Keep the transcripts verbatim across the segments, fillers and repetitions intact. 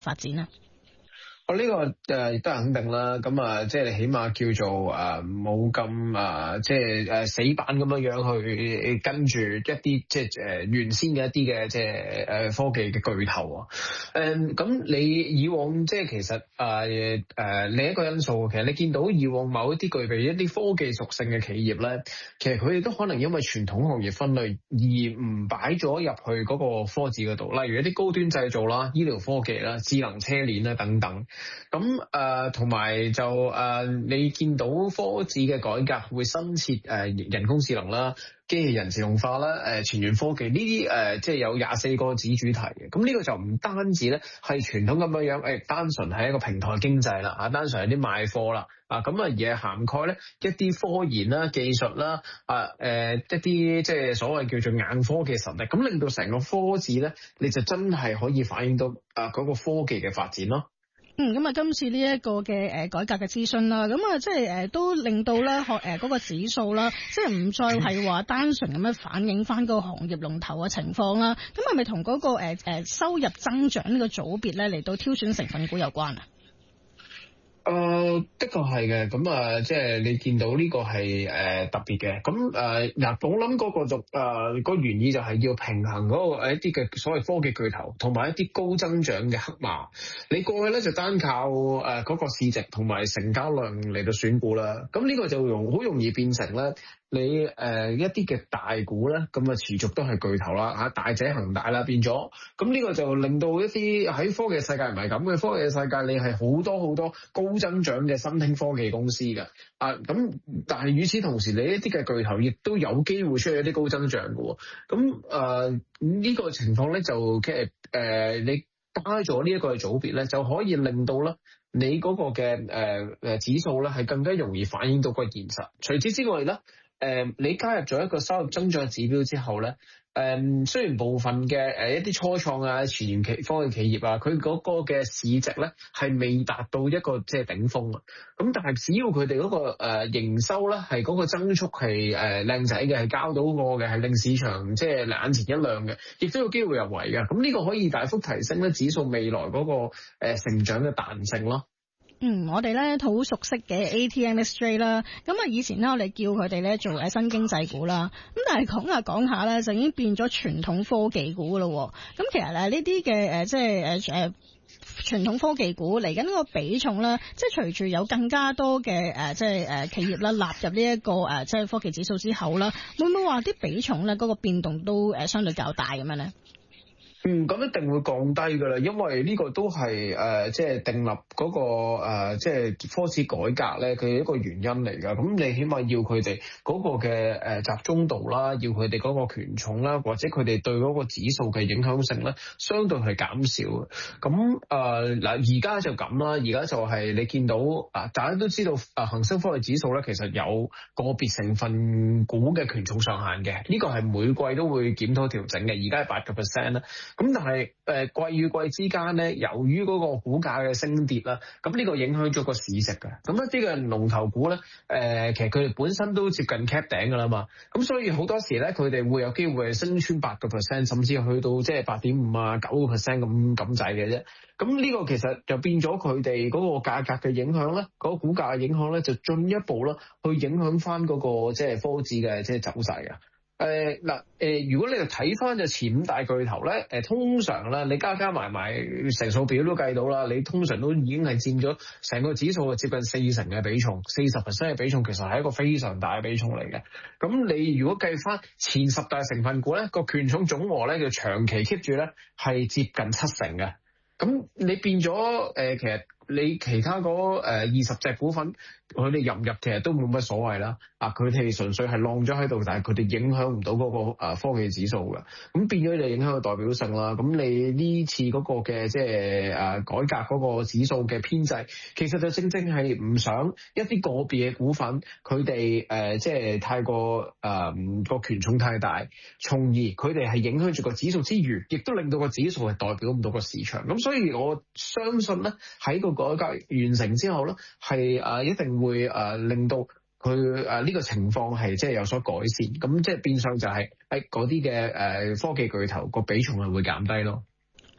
發展啊？ 我呢、這個誒亦都係肯定啦，咁啊，即係你起碼叫做誒冇咁啊，即係誒死板咁樣樣去跟住一啲即係誒原先嘅一啲嘅即係誒科技嘅巨頭啊。誒咁你以往即係其實誒誒另一個因素，其實你見到以往某一啲具備一啲科技屬性嘅企業咧，其實佢哋都可能因為傳統行業分類而唔擺咗入去嗰個科指嗰度，例如一啲高端製造啦、醫療科技啦、智能車鏈啦等等。咁誒同埋就誒、呃，你見到科指嘅改革會新設誒、呃、人工智能啦、機器人自動化啦、誒、呃、前沿科技呢啲誒，即係有廿四個子主題嘅。咁呢個就唔單止咧係傳統咁樣樣，誒、呃、單純係一個平台經濟啦，嚇，單純係啲賣貨啦，啊咁啊而係涵蓋咧一啲科研啦、技術啦，啊誒、呃、一啲即係所謂叫做硬科技實力，咁令到成個科指咧，你就真係可以反映到啊嗰個科技嘅發展咯。 嗯，咁啊，今次呢一個嘅誒改革嘅諮詢啦，咁啊，即係誒都令到咧學誒嗰個指數啦，即係唔再係話單純咁樣反映翻個行業龍頭嘅情況啦。咁係咪同嗰個誒誒收入增長呢個組別咧嚟到挑選成分股有關啊？ 誒、呃，的確係嘅，咁啊，即係你見到呢個係誒、呃、特別嘅，咁誒嗱，我諗嗰個就誒、呃那個原意就係要平衡嗰個誒一啲嘅所謂科技巨頭，同埋一啲高增長嘅黑馬。你過去咧就單靠誒嗰、呃那個市值同埋成交量嚟到選股啦，咁呢個就容好容易變成咧。你誒、呃、一啲嘅大股咧，咁啊持續都係巨頭啦嚇，大者恒大啦變咗，咁呢個就令到一啲喺科技世界唔係咁嘅，科技世界你係好多好多高增長嘅新興科技公司嘅，啊咁，但係與此同時，你一啲嘅巨頭亦都有機會出現一啲高增長嘅喎，咁誒呢個情況咧就其實誒你加咗呢一個組別咧，就可以令到咧。你嗰個嘅誒誒指數咧，係更加容易反映到個現實。除此之外咧，誒、呃、你加入咗一個收入增長指標之後咧，誒、呃、雖然部分嘅誒、呃、一啲初創啊、前沿企科技企業啊，佢嗰個嘅市值咧係未達到一個即係頂峰啊。咁但係只要佢哋嗰個誒、呃、營收咧係嗰個增速係誒靚仔嘅，係交到個嘅，係令市場即係眼前一亮嘅，亦都有機會入圍嘅。咁呢個可以大幅提升咧指數未來嗰、那個誒、呃、成長嘅彈性咯。 嗯，我哋咧好熟悉嘅 A T M X J 啦，咁啊以前咧我哋叫佢哋咧做誒新經濟股啦，咁但係講下講下咧就已經變咗傳統科技股噶咯。咁其實誒呢啲嘅誒即係誒誒傳統科技股嚟緊呢個比重咧，即係隨住有更加多嘅誒即係誒企業啦納入呢一個誒即係科技指數之後啦，會唔會話啲比重咧嗰個變動都誒相對較大咁樣咧？ 嗯，咁一定會降低㗎啦，因為呢個都係誒、呃，即係訂立嗰、那個、呃、即係科指改革咧，佢一個原因嚟㗎。咁你起碼要佢哋嗰個嘅誒集中度啦，要佢哋嗰個權重啦，或者佢哋對嗰個指數嘅影響性咧，相對係減少。咁誒嗱，而、呃、家就咁啦，而家就係你見到啊，大家都知道啊，恒生科技指數咧，其實有個別成分股嘅權重上限嘅，呢、這個係每季都會檢討調整嘅，而家係八個 percent 啦。咁但係誒季與季之間咧，由於嗰個股價嘅升跌啦，咁呢個影響咗個市值嘅。咁一啲嘅龍頭股咧，誒、呃、其實佢哋本身都接近 cap 頂㗎啦嘛。咁所以好多時咧，佢哋會有機會係升穿八個 percent，甚至去到即係八點五啊九個 percent 咁咁滯嘅啫。咁呢個其實就變咗佢哋嗰個價格嘅影響咧，嗰、嗰個股價嘅影響咧，就進一步啦去影響翻嗰個即係科指嘅即係走勢啊。誒嗱誒，如果你就睇翻就前五大巨頭咧，誒通常咧你加加埋埋成數表都計到啦，你通常都已經係佔咗成個指數接近四成嘅比重，四十 percent 嘅比重其實係一個非常大嘅比重嚟嘅。咁你如果計翻前十大成分股咧，個權重總和咧就長期 keep 住咧係接近七成嘅。咁你變咗誒、呃，其實你其他嗰二十隻股份，佢哋入唔入其實都冇乜所謂啦。啊，佢哋純粹係晾咗喺度，但係佢哋影響唔到嗰個科技指數嘅。咁變咗就影響個代表性啦。咁你呢次嗰個嘅即係誒改革嗰個指數嘅編制，其實就正正係唔想一啲個別嘅股份，佢哋誒即係太過誒個、呃、權重太大，從而佢哋係影響住個指數之餘，亦都令到個指數係代表唔到個市場。咁所以我相信咧，喺個改革完成之後咧，係誒一定會誒令到佢誒呢個情況係即係有所改善。咁即係變相就係誒嗰啲嘅誒科技巨頭個比重係會減低咯。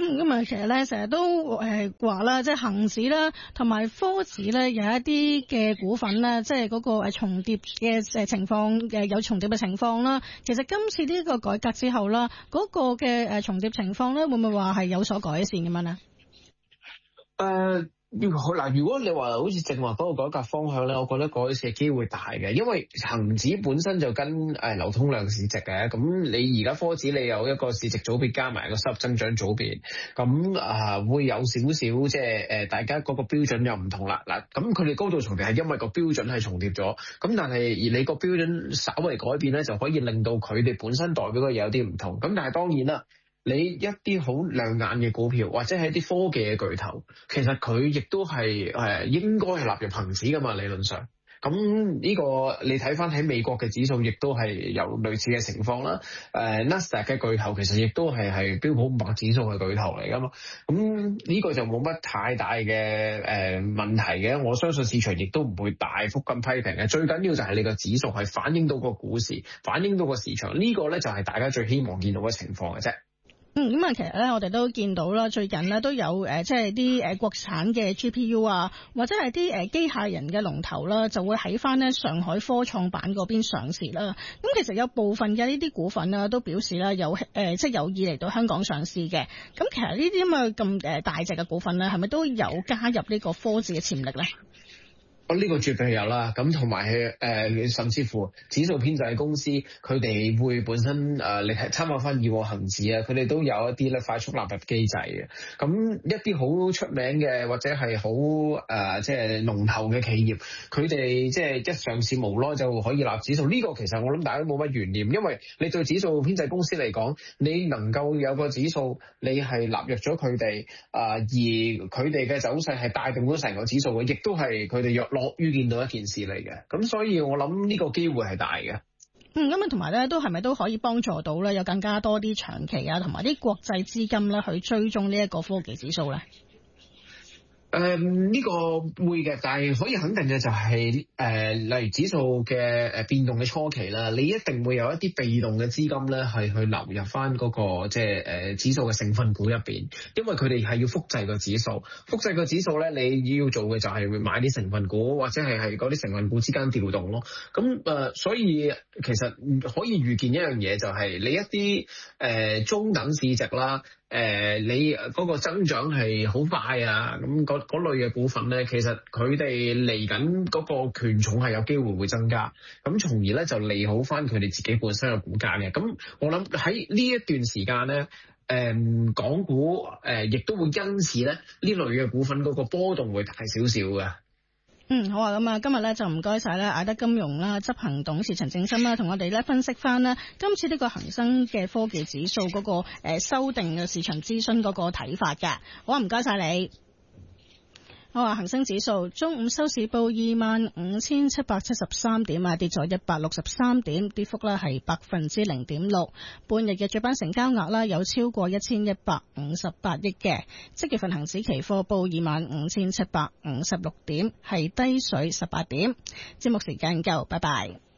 嗯，咁啊，其實咧成日都誒話啦，即係恒指啦，同埋科指咧有一啲嘅股份咧，即係嗰個誒重疊嘅誒情況嘅有重疊嘅情況啦。其實今次呢個改革之後啦，嗰、嗰個嘅誒重疊情況咧，會唔會話係有所改善咁樣啊？ 誒、uh。嗱，如果你話好似正話嗰個改革方向咧，我覺得改善嘅機會大嘅，因為恒指本身就跟誒流通量市值嘅，咁你而家科指你有一個市值組別加埋個收入增長組別，咁啊會有少少即係誒大家嗰個標準又唔同啦。嗱，咁佢哋高度重疊係因為個標準係重疊咗，咁但係而你個標準稍為改變咧，就可以令到佢哋本身代表嘅嘢有啲唔同。咁但係當然啦。你一啲好亮眼嘅股票，或者係一啲科技嘅巨頭，其實佢亦都係誒應該係納入恒指噶嘛，理論上。咁呢個你睇翻喺美國嘅指數，亦都係有類似嘅情況啦。誒 Nasdaq 嘅巨頭其實亦都係係標普五百指數嘅巨頭嚟噶嘛。咁呢個就冇乜太大嘅誒、呃、問題嘅。我相信市場亦都唔會大幅咁批評嘅。最緊要就係你個指數係反映到個股市，反映到個市場。呢個咧就係大家最希望見到嘅情況嘅啫。 嗯，咁啊，其實咧，我哋都見到啦，最近咧都有誒，即係啲誒國產嘅 G P U 啊，或者係啲誒機械人嘅龍頭啦，就會喺翻咧上海科創板嗰邊上市啦。咁其實有部分嘅呢啲股份啊，都表示啦有誒、呃，即係有意嚟到香港上市嘅。咁其實呢啲咁嘅咁誒大隻嘅股份咧，係咪都有加入呢個科指嘅潛力咧？ 呢、這個絕對係有啦，咁同埋係誒，甚至乎指數編製公司，佢哋會本身誒、呃，你係參考翻以往恒指啊，佢哋都有一啲咧快速納入機制嘅。咁一啲好出名嘅或者係好誒，即係龍頭嘅企業，佢哋即係一上市無耐就可以納指數。呢、這個其實我諗大家冇乜懸念，因為你對指數編製公司嚟講，你能夠有個指數，你係納入咗佢哋啊，而佢哋嘅走勢係帶動咗成個指數嘅，亦都係佢哋若樂於見到一件事嚟嘅，咁所以我諗呢個機會係大嘅。 嗯，咁啊，同埋咧，都係咪都可以幫助到咧，有更加多啲長期啊，同埋啲國際資金咧去追蹤呢一個科技指數咧？ 誒、呃、呢、這個會嘅，但係可以肯定嘅就係、是、誒、呃，例如指數嘅誒變動嘅初期啦，你一定會有一啲被動嘅資金咧，係去流入翻嗰、那個即係誒指數嘅成分股入邊，因為佢哋係要複製個指數，複製個指數咧，你要做嘅就係會買啲成分股，或者係係嗰啲成分股之間調動咯。咁誒、呃，所以其實可以預見一樣嘢，就係你一啲誒、呃、中等市值啦。誒、呃，你嗰個增長係好快啊！咁嗰嗰類嘅股份咧，其實佢哋嚟緊嗰個權重係有機會會增加，咁從而咧就利好翻佢哋自己本身嘅股價嘅。咁我諗喺呢一段時間咧，誒、呃、港股誒亦、呃、都會因此咧呢類嘅股份嗰個波動會大少少嘅。 嗯，好啊，咁啊，今日咧就唔該晒咧，艾德金融啦執行董事陳正深啦，同我哋咧分析翻咧今次呢個恒生嘅科技指數嗰個誒修訂嘅市場諮詢嗰個睇法㗎。好啊，唔該晒你。好啊，恒生指數中午收市報二萬五千七百七十三點啊，跌咗一百六十三點，跌幅咧係百分之零點六。半日嘅主板成交額啦有超過一千一百五十八億嘅。即月份恒指期貨報二萬五千七百五十六點，係低水十八點。節目時間夠，拜拜。